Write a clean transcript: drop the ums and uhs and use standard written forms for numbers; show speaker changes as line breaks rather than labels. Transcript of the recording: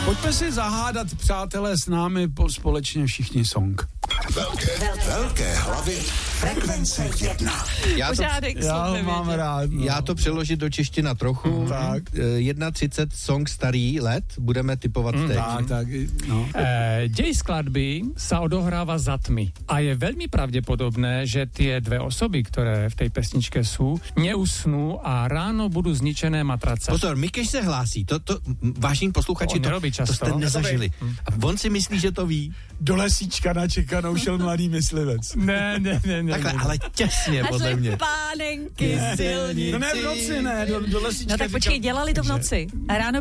Pojďme si zahádat, přátelé, s námi společně všichni song.
Velké hlavy frekvence 1.
Já ho mám rád. No.
Já to přeložit do češtiny trochu.
Tak.
31 song starý let, budeme typovat teď.
Tak, no.
Dej skladby sa odohráva za tmy a je veľmi pravdepodobné, že tie dve osoby, ktoré v tej pesničke sú, neusnú a ráno budú zničené matrace.
Pozor, Mikeš se hlásí, to vážení posluchači, to jste nezažili. A on si myslí, že to ví.
Do lesíčka na čekanou šel mladý myslivec.
Ne.
Takhle, ale těsně podle mě.
Pánenky silnici.
No ne v noci, ne, do lesíčka.
No tak počkej, dělali to v noci. A ráno